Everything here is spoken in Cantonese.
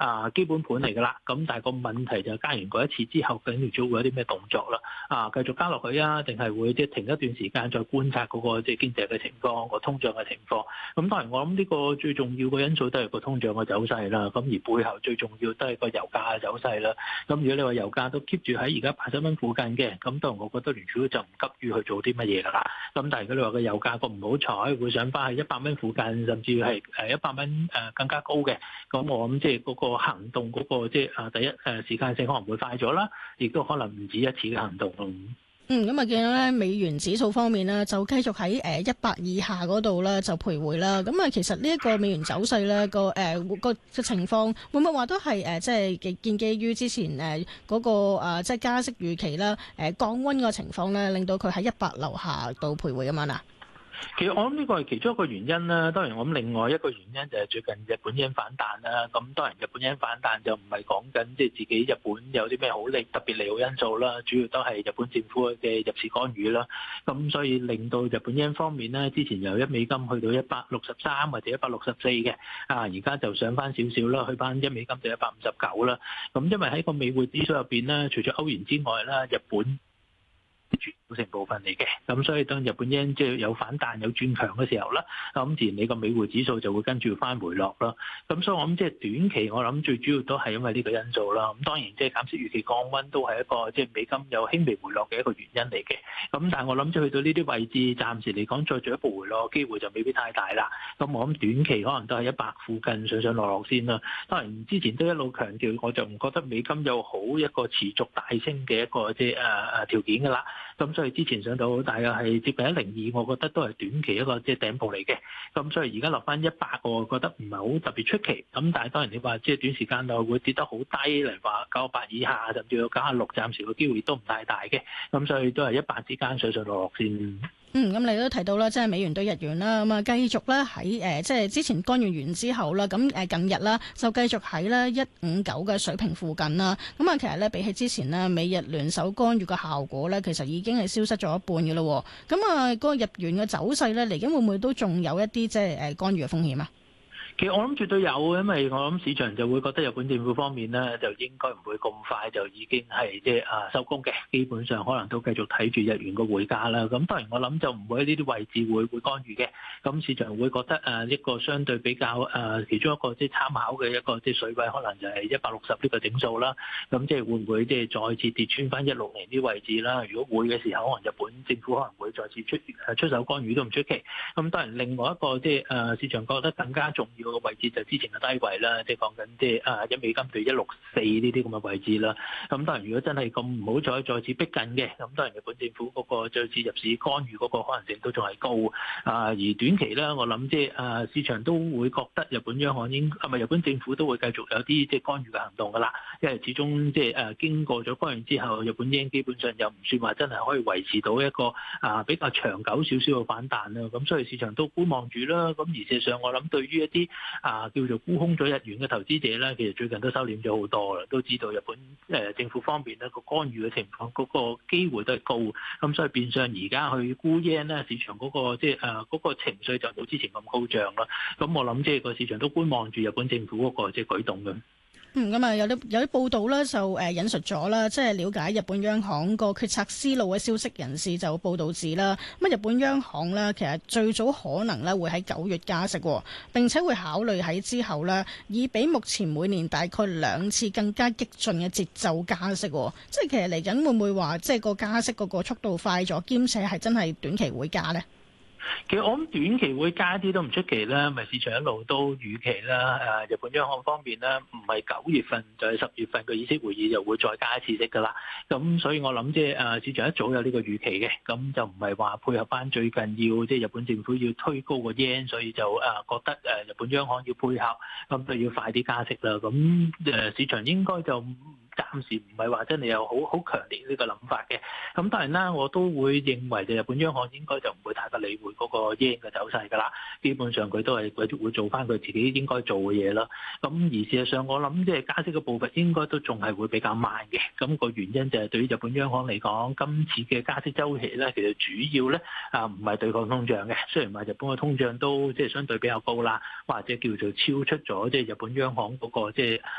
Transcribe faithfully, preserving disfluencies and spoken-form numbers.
啊基本盤嚟㗎啦。咁但係個問題就加完嗰一次之後，究竟要做會有啲咩動作啦？啊，繼續加落去啊，定係會即係停一段時間再觀察嗰個即係經濟嘅情況、個通脹嘅情況。咁當然我諗呢個最重要嘅因素都係個通脹嘅走勢啦。咁而背後最重要都係個油價嘅走勢啦。咁如果你話油價都 keep 住喺而家八十蚊附近嘅，咁當然我覺得聯儲就唔急於去做啲乜嘢㗎啦。咁但係如果你話個油價個唔好彩會上翻去一百蚊附近，甚至係誒一百蚊誒更加高嘅，咁我諗即係嗰個行動嗰個即係啊第一誒時間性可能會快咗啦，亦都可能唔止一次嘅行動咯。 嗯，咁啊見到咧美元指數方面呢，就繼續喺誒一百以下嗰度咧就徘徊啦。咁啊，其實呢一個美元走勢咧個誒個嘅情況，會唔會話都係誒即係建基於之前誒嗰個誒即係加息預期啦，誒降溫個情況咧，令到佢喺一百樓下度徘徊咁樣啊？ 其實我諗呢個係其中一個原因啦，當然我諗另外一個原因就係最近日本yen反彈啦。咁當然日本yen反彈就唔係講緊即係自己日本有啲咩好利特別利好因素啦，主要都係日本政府嘅入市干預啦。咁所以令到日本yen方面呢，之前由一美金去到一百六十三或者一百六十四嘅，啊而家就上翻少少啦，去翻一美金就一百五十九啦。咁因為喺個美匯指數入邊呢，除咗歐元之外啦，日本組成部分嚟嘅，咁所以當日本yen即係有反彈有轉強嘅時候啦，咁自然你個美匯指數就會跟住翻回落啦。咁所以我諗即係短期我諗最主要都係因為呢個因素啦。咁當然即係減息預期降溫都係一個即係美金有輕微回落嘅一個原因嚟嘅。咁但係我諗即係去到呢啲位置，暫時嚟講再進一步回落機會就未必太大啦。咁我諗短期可能都係一百附近上上落落先啦。當然之前都一路強調，我就唔覺得美金有好一個持續大升嘅一個即係誒誒條件㗎啦。咁所以之前上到大約係接近一零二，我覺得都係短期一個即係頂部嚟嘅。咁所以而家落翻一百，我覺得唔係好特別出奇。咁但係當然你話即係短時間內會跌得好低嚟話九十八以下，甚至到九十六，暫時個機會都唔太大嘅。咁所以都係一百之間上上落落先。 嗯，咁你都提到啦，即係美元對日元啦，咁啊繼續咧喺誒即係之前干預完之後啦，咁誒近日啦就繼續喺咧一五九嘅水平附近啦。咁啊其實咧比起之前呢，美日聯手干預嘅效果咧，其實已經係消失咗一半嘅咯。咁啊嗰個日元嘅走勢咧，嚟緊會唔會都仲有一啲即係誒干預嘅風險啊？ 其實我諗絕對有，因為我諗市場就會覺得日本政府方面咧，就應該唔會咁快就已經係即係啊收工嘅，基本上可能都繼續睇住日元個匯價啦。咁當然我諗就唔會喺呢啲位置會會干預嘅。咁市場會覺得誒一個相對比較誒其中一個即係參考嘅一個即係水位，可能就係一百六十呢個整數啦。咁即係會唔會即係再次跌穿翻一六零啲位置啦？如果會嘅時候，可能日本政府可能會再次出誒出手干預都唔出奇。咁當然另外一個即係誒市場覺得更加重要個位置就之前嘅低位啦，即係講緊即係啊一美金對一六四呢啲咁嘅位置啦。咁當然如果真係咁唔好彩再次逼近嘅，咁當然日本政府嗰個再次入市干預嗰個可能性都仲係高。啊而短期咧，我諗即係啊市場都會覺得日本央行應係咪日本政府都會繼續有啲即係干預嘅行動㗎啦。因為始終即係誒經過咗干預之後，日本yen基本上又唔算話真係可以維持到一個啊比較長久少少嘅反彈啦。咁所以市場都觀望住啦。咁而事實上我諗對於一啲啊，叫做沽空咗日元嘅投資者咧，其實最近都收斂咗好多啦，都知道日本誒政府方面咧個干預嘅情況，嗰個機會都係高，咁所以變相而家去沽 yen 咧，市場嗰個即係誒嗰個情緒就冇之前咁高漲啦。咁我諗即係個市場都觀望住日本政府嗰個即係舉動嘅。 嗯，咁啊有啲有啲報道咧就誒引述咗啦，即係了解日本央行個決策思路嘅消息人士就報導指啦，咁啊日本央行咧其實最早可能咧會喺九月加息，並且會考慮喺之後咧以比目前每年大概兩次更加激進嘅節奏加息，即係其實嚟緊會唔會話即係個加息嗰個速度快咗，兼且係真係短期會加呢？ 其實我諗短期會加啲都唔出奇啦，咪市場一路都預期啦。誒，日本央行方面咧，唔係九月份就係十月份嘅議息會議就會再加一次息噶啦。咁所以我諗即係誒市場一早有呢個預期嘅，咁就唔係話配合翻最近要即係日本政府要推高個 yen，所以就誒覺得誒日本央行要配合，咁就要快啲加息啦。咁誒市場應該就暫時唔係話真係有好好強烈呢個諗法嘅。咁當然啦，我都會認為就日本央行應該就唔會太過理會嗰個 yen 嘅走勢㗎啦。基本上佢都係佢會做翻佢自己應該做嘅嘢啦。咁而事實上我諗即係加息嘅步伐應該都仲係會比較慢嘅。咁個原因就係對於日本央行嚟講，今次嘅加息週期咧，其實主要咧啊唔係對抗通脹嘅。雖然話日本嘅通脹都即係相對比較高啦，或者叫做超出咗即係日本央行嗰個即係